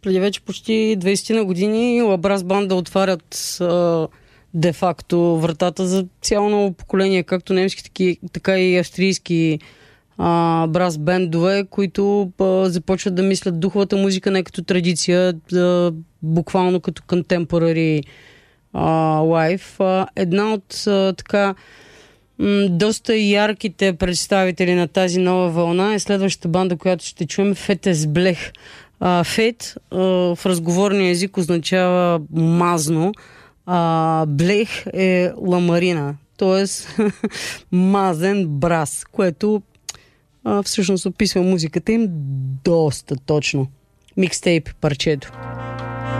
преди вече почти 20 на години Лабрас банда отварят де-факто вратата за цяло ново поколение, както немски, така и австрийски брас бендове, които започват да мислят духовата музика не като традиция, буквално като contemporary life. Една от така доста ярките представители на тази нова вълна е следващата банда, която ще чуем, Фетес Блех. Фет в разговорния език означава мазно, блех е ламарина, т.е. мазен брас, което всъщност описва музиката им доста точно. Микстейп парчето.